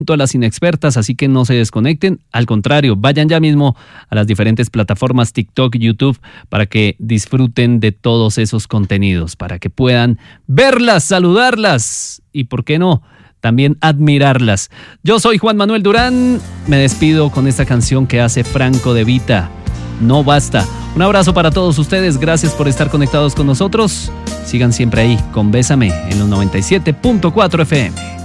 a las inexpertas, así que no se desconecten. Al contrario, vayan ya mismo a las diferentes plataformas TikTok, YouTube, para que disfruten de todos esos contenidos, para que puedan verlas, saludarlas y, ¿por qué no?, también admirarlas. Yo soy Juan Manuel Durán, me despido con esta canción que hace Franco De Vita, No Basta. Un abrazo para todos ustedes, gracias por estar conectados con nosotros. Sigan siempre ahí con Bésame en los 97.4 FM.